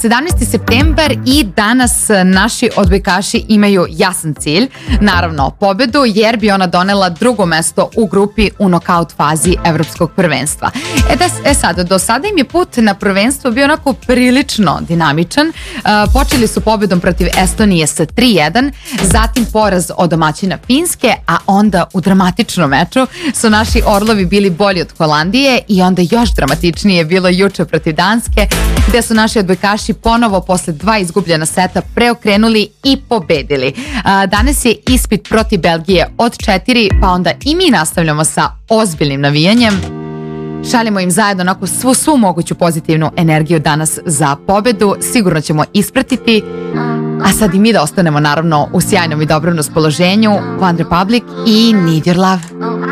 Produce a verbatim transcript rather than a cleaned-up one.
sedamnaesti septembar i danas naši odbojkaši imaju jasan cilj, naravno pobedu, jer bi ona donela drugo mesto u grupi u nokaut fazi evropskog prvenstva. E, da, e sad, do sada im je put na prvenstvo bio onako prilično dinamičan. Uh, počeli su pobedom protiv Estonije sa tri jedan, zatim poraz od domaćina Finske, a onda u dramatičnom meču su naši Orlovi bili bolji od Holandije i onda još dramatičnije je bilo juče protiv Danske, gde su naši odbojkaši ponovo posle dva izgubljena seta preokrenuli i pobedili. Danas je ispit protiv Belgije od četiri, pa onda i mi nastavljamo sa ozbiljnim navijanjem. Šaljemo im zajedno onako svu, svu moguću pozitivnu energiju danas za pobedu. Sigurno ćemo ispratiti. A sad i mi da ostanemo naravno u sjajnom i dobrom raspoloženju. One Republic i Need Your Love.